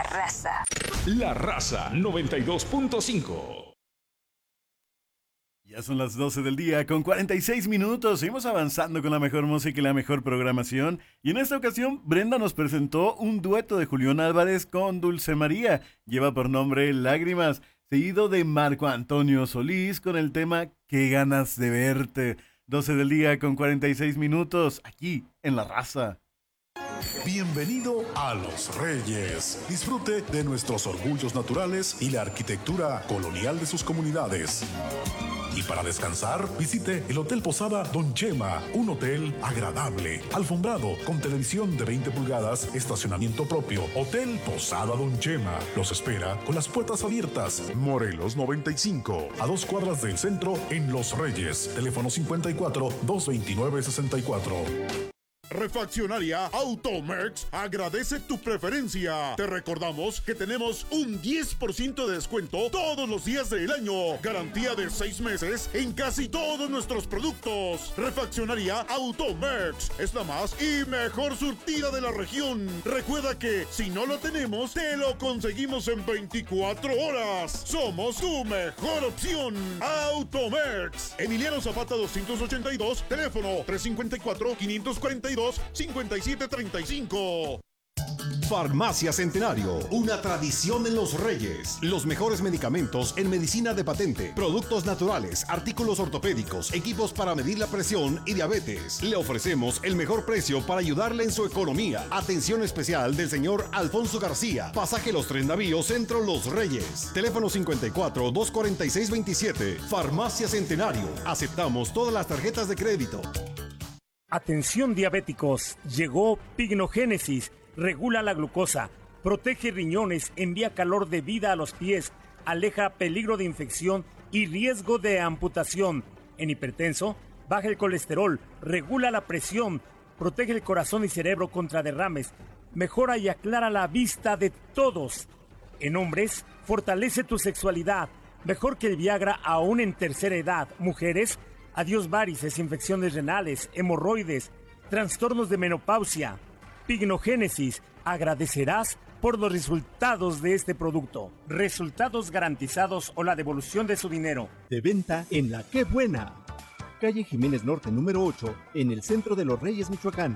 Raza. La Raza 92.5. Ya son las 12 del día con 46 minutos. Seguimos avanzando con la mejor música y la mejor programación. Y en esta ocasión, Brenda nos presentó un dueto de Julián Álvarez con Dulce María. Lleva por nombre Lágrimas, seguido de Marco Antonio Solís con el tema Qué ganas de verte. 12 del día con 46 minutos, aquí en La Raza. Bienvenido a Los Reyes. Disfrute de nuestros orgullos naturales y la arquitectura colonial de sus comunidades. Y para descansar, visite el Hotel Posada Don Chema, un hotel agradable, alfombrado, con televisión de 20 pulgadas, estacionamiento propio. Hotel Posada Don Chema los espera con las puertas abiertas. Morelos 95, a 2 cuadras del centro en Los Reyes. Teléfono 54-229-64. Refaccionaria Automex agradece tu preferencia. Te recordamos que tenemos un 10% de descuento todos los días del año. Garantía de 6 meses en casi todos nuestros productos. Refaccionaria Automex es la más y mejor surtida de la región. Recuerda que si no lo tenemos, te lo conseguimos en 24 horas. Somos tu mejor opción. Automex. Emiliano Zapata 282, teléfono 354-542-5735. Farmacia Centenario, una tradición en Los Reyes. Los mejores medicamentos en medicina de patente, productos naturales, artículos ortopédicos, equipos para medir la presión y diabetes. Le ofrecemos el mejor precio para ayudarle en su economía. Atención especial del señor Alfonso García, pasaje Los Tres Navíos, Centro Los Reyes. Teléfono 54-246-27. Farmacia Centenario. Aceptamos todas las tarjetas de crédito. Atención diabéticos, llegó Pignogénesis, regula la glucosa, protege riñones, envía calor de vida a los pies, aleja peligro de infección y riesgo de amputación. En hipertenso, baja el colesterol, regula la presión, protege el corazón y cerebro contra derrames, mejora y aclara la vista de todos. En hombres, fortalece tu sexualidad, mejor que el Viagra aún en tercera edad. Mujeres, adiós varices, infecciones renales, hemorroides, trastornos de menopausia. Pignogénesis, agradecerás por los resultados de este producto. Resultados garantizados o la devolución de su dinero. De venta en La Qué Buena. Calle Jiménez Norte número 8, en el centro de Los Reyes, Michoacán.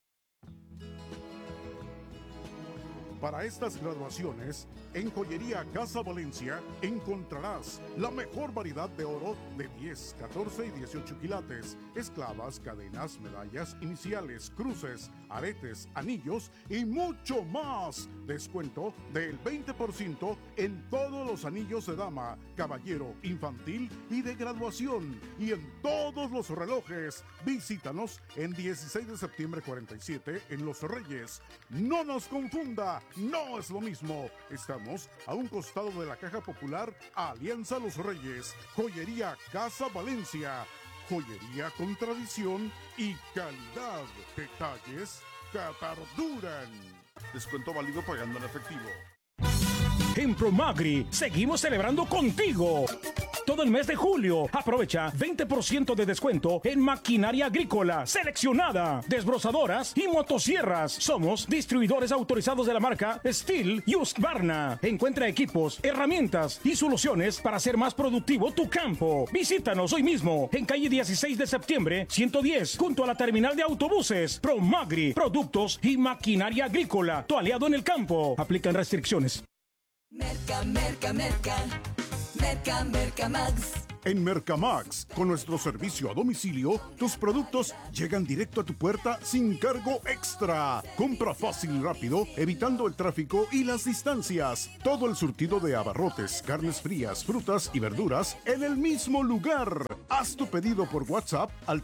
Para estas graduaciones, en Joyería Casa Valencia encontrarás la mejor variedad de oro de 10, 14 y 18 quilates, esclavas, cadenas, medallas, iniciales, cruces, aretes, anillos y mucho más. Descuento del 20% en todos los anillos de dama, caballero, infantil y de graduación, y en todos los relojes. Visítanos en 16 de septiembre 47 en Los Reyes. No nos confunda, no es lo mismo. Estamos a un costado de la Caja Popular Alianza Los Reyes. Joyería Casa Valencia. Joyería con tradición y calidad. Detalles que perduran. Descuento válido pagando en efectivo. En Promagri seguimos celebrando contigo. Todo el mes de julio, aprovecha 20% de descuento en maquinaria agrícola seleccionada, desbrozadoras y motosierras. Somos distribuidores autorizados de la marca Steel y Husqvarna. Encuentra equipos, herramientas y soluciones para hacer más productivo tu campo. Visítanos hoy mismo en calle 16 de septiembre 110, junto a la terminal de autobuses. Promagri, productos y maquinaria agrícola, tu aliado en el campo. Aplican restricciones. Mercamax. En Mercamax, con nuestro servicio a domicilio, tus productos llegan directo a tu puerta sin cargo extra. Compra fácil y rápido, evitando el tráfico y las distancias. Todo el surtido de abarrotes, carnes frías, frutas y verduras en el mismo lugar. Haz tu pedido por WhatsApp al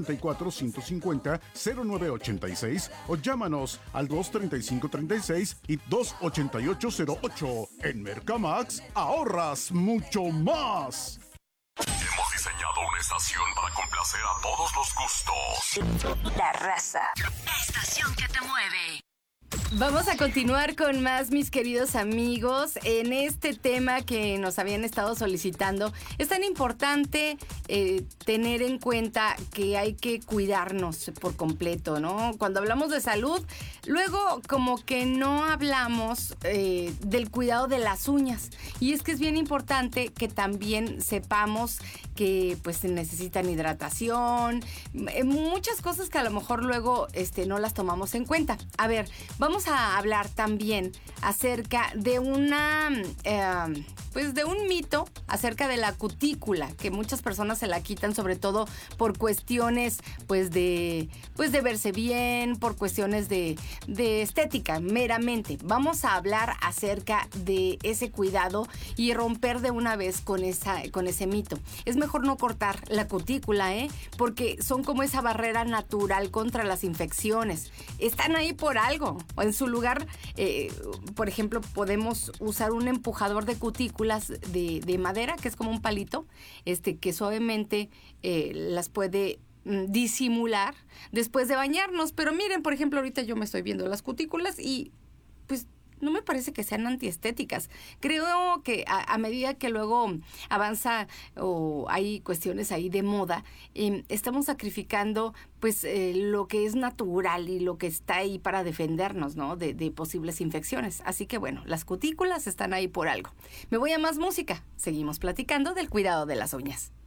354-150-0986 o llámanos al 235-36 y 288-08. En Mercamax, ahorras mucho más. Hemos diseñado una estación para complacer a todos los gustos. La Raza. Estación que te mueve. Vamos a continuar con más, mis queridos amigos, en este tema que nos habían estado solicitando. Es tan importante tener en cuenta que hay que cuidarnos por completo, ¿no? Cuando hablamos de salud, luego como que no hablamos del cuidado de las uñas. Y es que es bien importante que también sepamos que pues se necesitan hidratación, muchas cosas que a lo mejor luego no las tomamos en cuenta. A ver, vamos a hablar también acerca de de un mito acerca de la cutícula, que muchas personas se la quitan, sobre todo por cuestiones de verse bien, por cuestiones de estética, meramente. Vamos a hablar acerca de ese cuidado y romper de una vez con ese mito. Es mejor no cortar la cutícula, porque son como esa barrera natural contra las infecciones. Están ahí por algo. En su lugar, por ejemplo, podemos usar un empujador de cutículas de madera, que es como un palito, que suavemente las puede disimular después de bañarnos. Pero miren, por ejemplo, ahorita yo me estoy viendo las cutículas y pues no me parece que sean antiestéticas. Creo que a medida que luego avanza o hay cuestiones ahí de moda, estamos sacrificando pues lo que es natural y lo que está ahí para defendernos, ¿no? de posibles infecciones. Así que bueno, las cutículas están ahí por algo. Me voy a más música. Seguimos platicando del cuidado de las uñas.